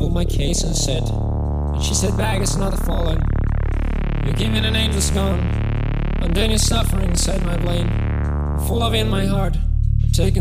unfold my case and said, and she said, bag is not a fallen. You're giving an angel's gone. And then your suffering, said my blame. Full of in my heart, taking